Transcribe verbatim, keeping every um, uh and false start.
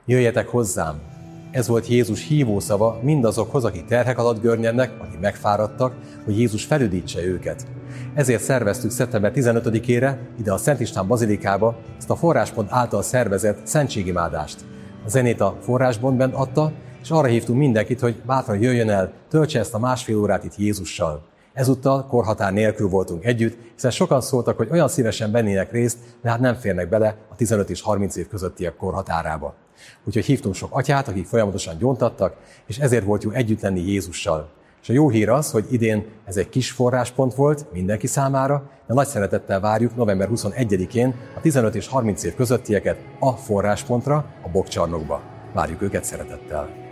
Jöjjetek hozzám! Ez volt Jézus hívószava mindazokhoz, akik terhek alatt görnyednek, akik megfáradtak, hogy Jézus felüdítse őket. Ezért szerveztük szeptember tizenötödikére ide a Szent István Bazilikába ezt a Forráspont által szervezett szentségimádást. A zenét a Forráspontban adta, és arra hívtunk mindenkit, hogy bátran jöjjön el, töltse ezt a másfél órát itt Jézussal. Ezúttal korhatár nélkül voltunk együtt, hiszen sokan szóltak, hogy olyan szívesen vennének részt, de hát nem férnek bele a tizenöt és harminc év közöttiek korhatárába. Úgyhogy hívtunk sok atyát, akik folyamatosan gyóntattak, és ezért volt jó együtt lenni Jézussal. És a jó hír az, hogy idén ez egy kis forráspont volt mindenki számára, de nagy szeretettel várjuk november huszonegyedikén a tizenöt és harminc év közöttieket a forráspontra, a Bokcsarnokba. Várjuk őket szeretettel.